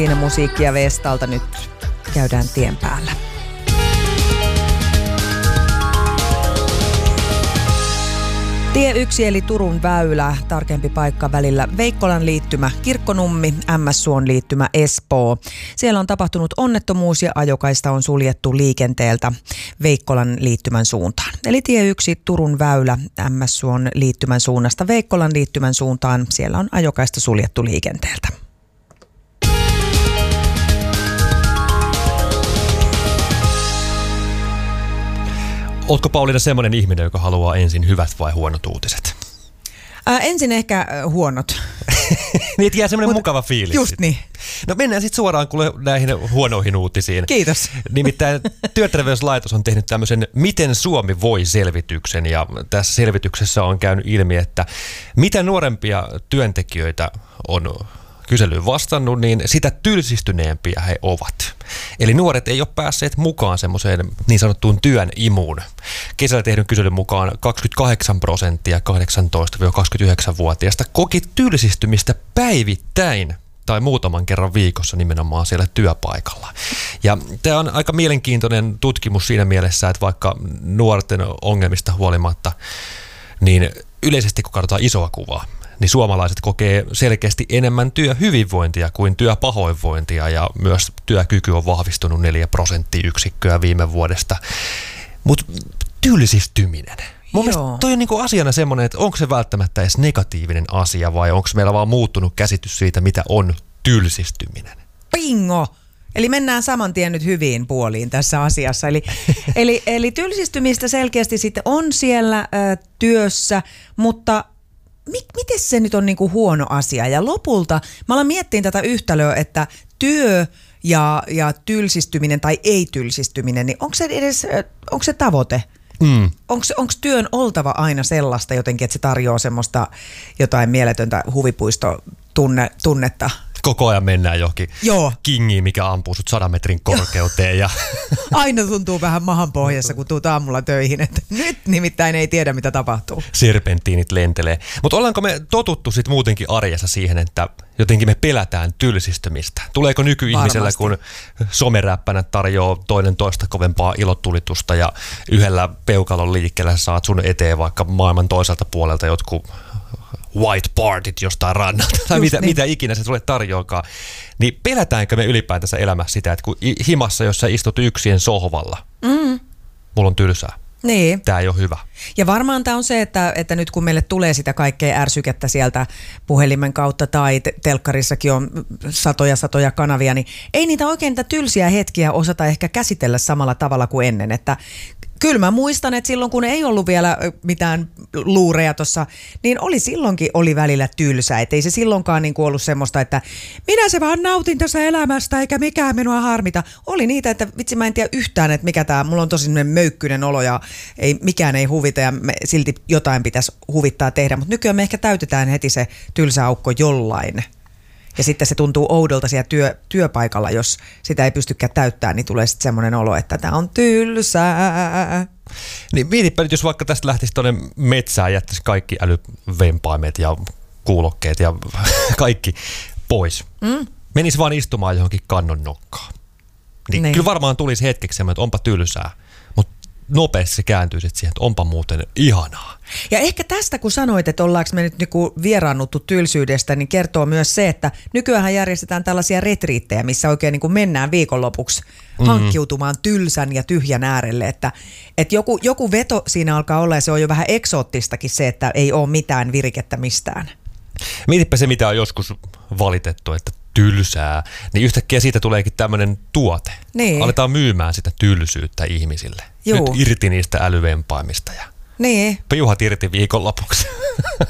Siinä musiikkia Vestalta, nyt käydään tien päällä. Tie 1 eli Turun väylä, tarkempi paikka välillä Veikkolan liittymä Kirkkonummi, MS-Suon liittymä Espoo. Siellä on tapahtunut onnettomuus ja ajokaista on suljettu liikenteeltä Veikkolan liittymän suuntaan. Eli tie 1 Turun väylä MS-Suon liittymän suunnasta Veikkolan liittymän suuntaan, siellä on ajokaista suljettu liikenteeltä. Ootko Pauliina semmoinen ihminen, joka haluaa ensin hyvät vai huonot uutiset? Ensin ehkä huonot. Niin, jää semmoinen mukava fiilis. Just niin. No mennään sitten suoraan kuule näihin huonoihin uutisiin. Kiitos. Nimittäin Työterveyslaitos on tehnyt tämmöisen Miten Suomi voi -selvityksen, ja tässä selvityksessä on käynyt ilmi, että mitä nuorempia työntekijöitä on kyselyyn vastannut, niin sitä tylsistyneempiä he ovat. Eli nuoret ei ole päässeet mukaan semmoiseen niin sanottuun työn imuun. Kesällä tehdyn kyselyn mukaan 28% 18-29-vuotiaista koki tylsistymistä päivittäin tai muutaman kerran viikossa nimenomaan siellä työpaikalla. Ja tämä on aika mielenkiintoinen tutkimus siinä mielessä, että vaikka nuorten ongelmista huolimatta, niin yleisesti kun katsotaan isoa kuvaa, niin suomalaiset kokee selkeästi enemmän työhyvinvointia kuin työpahoinvointia, ja myös työkyky on vahvistunut 4 prosenttiyksikköä viime vuodesta. Mutta tylsistyminen. Mun mielestä toi on niinku asiana semmoinen, että onko se välttämättä edes negatiivinen asia vai onko meillä vaan muuttunut käsitys siitä, mitä on tylsistyminen? Bingo! Eli mennään saman tien nyt hyviin puoliin tässä asiassa. Eli tylsistymistä selkeästi sitten on siellä työssä, mutta miten se nyt on niinku huono asia? Ja lopulta mä alan miettiä tätä yhtälöä, että työ ja tylsistyminen tai ei-tylsistyminen, niin onko se tavoite? Onko työn oltava aina sellaista jotenkin, että se tarjoaa semmoista jotain mieletöntä huvipuistotunnetta? Koko ajan mennään johonkin kingiin, mikä ampuu sut 100 metrin korkeuteen. Ja aina tuntuu vähän mahan pohjassa, kun tuut aamulla töihin. Että nyt nimittäin ei tiedä, mitä tapahtuu. Serpentiinit lentelee. Mutta ollaanko me totuttu sit muutenkin arjessa siihen, että jotenkin me pelätään tylsistymistä? Tuleeko nykyihmisellä, kun someräppänä tarjoaa toinen toista kovempaa ilotulitusta ja yhdellä peukalon liikkeellä saat sun eteen vaikka maailman toiselta puolelta jotkut white partit jostain rannalta tai mitä ikinä se sulle tarjoakaan, niin pelätäänkö me ylipäätänsä elämässä sitä, että kun himassa, jos sä istut yksin sohvalla, mulla on tylsää. Niin. Tää ei ole hyvä. Ja varmaan tämä on se, että nyt kun meille tulee sitä kaikkea ärsykettä sieltä puhelimen kautta tai telkkarissakin on satoja kanavia, niin ei niitä oikein niitä tylsiä hetkiä osata ehkä käsitellä samalla tavalla kuin ennen, että kyllä mä muistan, että silloin kun ei ollut vielä mitään luureja tuossa, niin silloinkin oli välillä tylsää. Että ei se silloinkaan niin kuin ollut semmoista, että minä se vaan nautin tässä elämästä eikä mikään minua harmita. Oli niitä, että vitsi mä en tiedä yhtään, että mikä tämä, mulla on tosi möykkyinen olo ja mikään ei huvita ja silti jotain pitäisi huvittaa tehdä. Mutta nykyään me ehkä täytetään heti se tylsä aukko jollain. Ja sitten se tuntuu oudolta siellä työpaikalla, jos sitä ei pystykään täyttämään, niin tulee sitten semmoinen olo, että tämä on tylsää. Niin mietipä nyt, jos vaikka tästä lähtisi tuonne metsään ja jättäisi kaikki älyvempaimet ja kuulokkeet ja kaikki pois. Menisi vaan istumaan johonkin kannon nokkaan. Niin. Kyllä varmaan tulisi hetkeksi semmoinen, että onpa tylsää. Mutta nopeasti se kääntyy sitten siihen, että onpa muuten ihanaa. Ja ehkä tästä, kun sanoit, että ollaanko me nyt niinku vieraannuttu tylsyydestä, niin kertoo myös se, että nykyään järjestetään tällaisia retriittejä, missä oikein niinku mennään viikonlopuksi hankkiutumaan tylsän ja tyhjän äärelle. Että joku veto siinä alkaa olla ja se on jo vähän eksoottistakin se, että ei ole mitään virikettä mistään. Mietipä se, mitä on joskus valitettu, että tylsää, niin yhtäkkiä siitä tuleekin tämmöinen tuote. Niin. Aletaan myymään sitä tylsyyttä ihmisille. Nyt irti niistä älyvempaimista ja niin. piuhat irti viikonlopuksi.